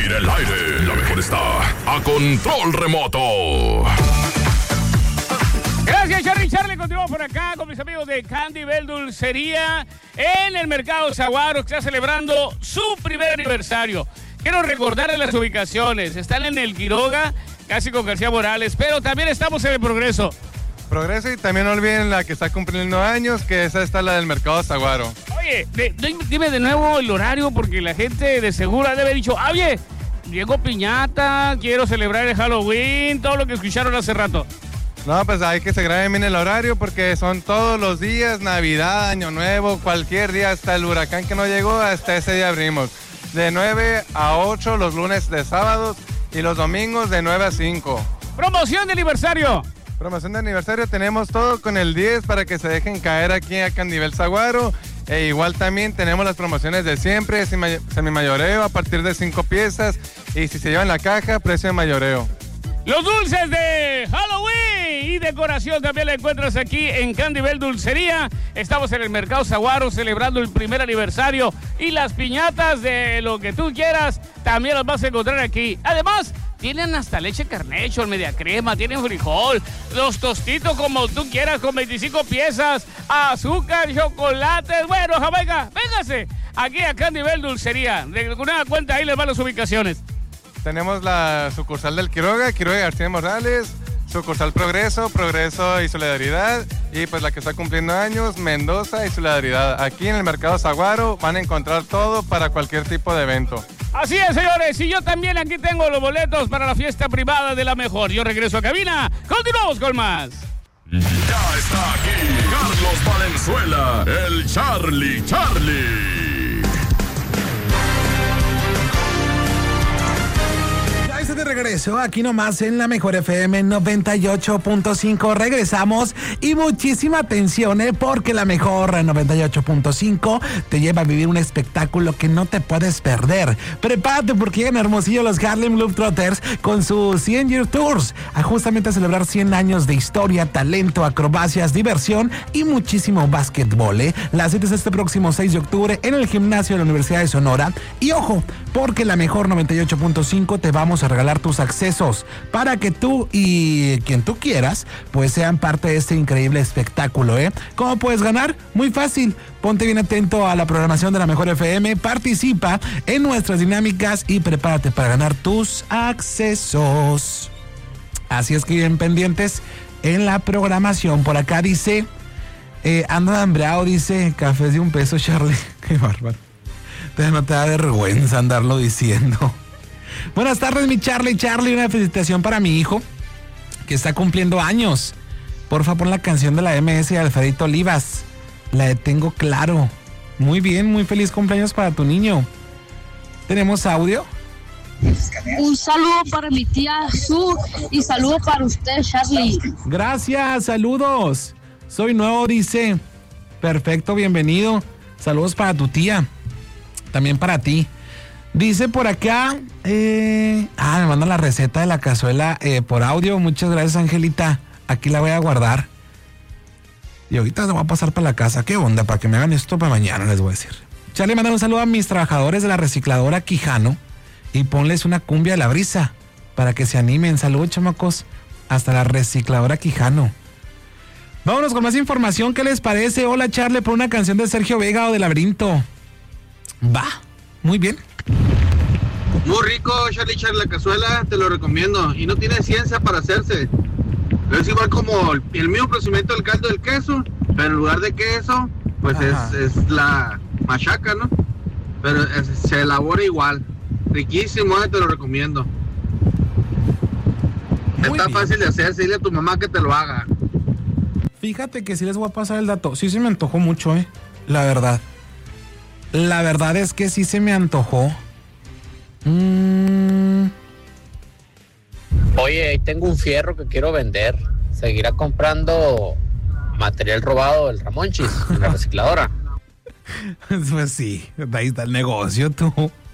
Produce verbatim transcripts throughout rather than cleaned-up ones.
aire, el aire. La mejor está a control remoto. Gracias, Charlie. Charlie, continuamos por acá con mis amigos de Candy Bell Dulcería en el Mercado Saguaro, que está celebrando su primer aniversario. Quiero recordarles las ubicaciones. Están en el Quiroga, casi con García Morales, pero también estamos en el Progreso. Progreso, y también no olviden la que está cumpliendo años, que esa está la del Mercado Saguaro. Oye, de, de, dime de nuevo el horario, porque la gente de seguro debe haber dicho, oye, llegó piñata, quiero celebrar el Halloween, todo lo que escucharon hace rato. No, pues hay que se graben bien el horario, porque son todos los días, Navidad, Año Nuevo, cualquier día, hasta el huracán que no llegó, hasta ese día abrimos. De nueve a ocho los lunes de sábados y los domingos de nueve a cinco. Promoción de aniversario. Promoción de aniversario, tenemos todo con el diez para que se dejen caer aquí a Candy Bell Saguaro. E igual también tenemos las promociones de siempre, semi-mayoreo a partir de cinco piezas. Y si se llevan la caja, precio de mayoreo. Los dulces de Halloween y decoración también la encuentras aquí en Candy Bell Dulcería. Estamos en el Mercado Saguaro celebrando el primer aniversario. Y las piñatas de lo que tú quieras también las vas a encontrar aquí. Además, tienen hasta leche Carnation, media crema, tienen frijol, los tostitos como tú quieras con veinticinco piezas, azúcar, chocolates. Bueno, Jamaica, véngase aquí a Candy Bell Dulcería. De una cuenta ahí les van las ubicaciones. Tenemos la sucursal del Quiroga, Quiroga y García Morales, sucursal Progreso, Progreso y Solidaridad, y pues la que está cumpliendo años, Mendoza y Solidaridad. Aquí en el Mercado Saguaro van a encontrar todo para cualquier tipo de evento. Así es, señores, y yo también aquí tengo los boletos para la fiesta privada de la mejor. Yo regreso a cabina, continuamos con más. Ya está aquí Carlos Valenzuela, el Charlie Charlie. De regreso, aquí nomás en la Mejor F M noventa y ocho punto cinco. Regresamos y muchísima atención, ¿eh? Porque la Mejor noventa y ocho punto cinco te lleva a vivir un espectáculo que no te puedes perder. Prepárate porque llegan a Hermosillo los Harlem Globetrotters con sus cien Year Tours, a justamente a celebrar cien años de historia, talento, acrobacias, diversión y muchísimo básquetbol, ¿eh? La cita es este próximo seis de octubre en el gimnasio de la Universidad de Sonora. Y ojo, porque la Mejor noventa y ocho punto cinco te vamos a regalar tus accesos para que tú y quien tú quieras pues sean parte de este increíble espectáculo, ¿eh? ¿Cómo puedes ganar? Muy fácil. Ponte bien atento a la programación de la Mejor F M, participa en nuestras dinámicas y prepárate para ganar tus accesos. Así es que bien pendientes en la programación. Por acá dice, eh, ando hambreado, dice, cafés de un peso, Charlie. Qué bárbaro. No te da vergüenza andarlo diciendo. Buenas tardes, mi Charlie. Charlie, una felicitación para mi hijo que está cumpliendo años. Porfa, pon la canción de la M S de Alfredito Olivas, la de Tengo Claro. Muy bien, muy feliz cumpleaños para tu niño. ¿Tenemos audio? Un saludo para mi tía Su y saludo para usted, Charlie. Gracias, saludos. Soy nuevo, dice. Perfecto, bienvenido. Saludos para tu tía. También para ti. Dice por acá, eh, ah, me manda la receta de la cazuela eh, por audio. Muchas gracias, Angelita. Aquí la voy a guardar. Y ahorita se va a pasar para la casa. ¿Qué onda? Para que me hagan esto para mañana, les voy a decir. Charlie, manda un saludo a mis trabajadores de la recicladora Quijano y ponles una cumbia de la brisa para que se animen. Saludos, chamacos. Hasta la recicladora Quijano. Vámonos con más información. ¿Qué les parece? Hola, Charlie, por una canción de Sergio Vega o de Laberinto. Va, muy bien. Muy rico, Charlie Charlie, la cazuela, te lo recomiendo. Y no tiene ciencia para hacerse. Es igual como el, el mismo procedimiento del caldo del queso, pero en lugar de queso, pues es, es la machaca, ¿no? Pero es, se elabora igual. Riquísimo, eh, te lo recomiendo. Muy Está bien. Fácil de hacerse, dile a tu mamá que te lo haga. Fíjate que sí les voy a pasar el dato. Sí se me antojó mucho, eh. La verdad. La verdad es que sí se me antojó. Mm. Oye, tengo un fierro que quiero vender. ¿Seguirá comprando material robado del Ramonchis en la recicladora? Pues sí, ahí está el negocio, tú.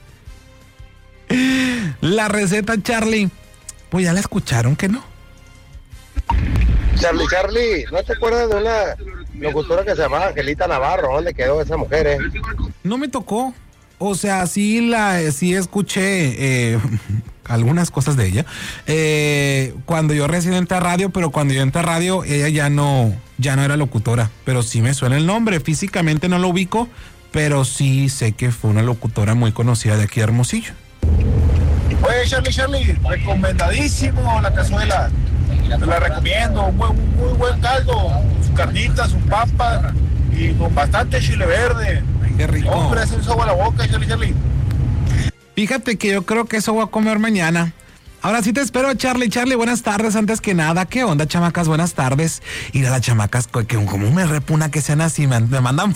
La receta, Charlie. Pues ya la escucharon, ¿que no? Charlie, Charlie, ¿no te acuerdas de una locutora que se llamaba Angelita Navarro? ¿Dónde quedó esa mujer, eh? No me tocó. O sea, sí la, sí escuché eh, algunas cosas de ella eh, cuando yo recién entré a radio, pero cuando yo entré a radio ella ya no, ya no era locutora, pero sí me suena el nombre. Físicamente no lo ubico, pero sí sé que fue una locutora muy conocida de aquí de Hermosillo. Oye, Charlie, Charlie, recomendadísimo la cazuela. Te la recomiendo, un muy, muy buen caldo, sus carnitas, sus papas y con bastante chile verde. Qué rico. Hombre, hace un sabor a la boca, Charlie, Charlie. Fíjate que yo creo que eso voy a comer mañana. Ahora sí te espero, Charlie. Charlie, buenas tardes. Antes que nada, ¿qué onda, chamacas? Buenas tardes. Y a las chamacas, que como me repuna que sean así, me, me mandan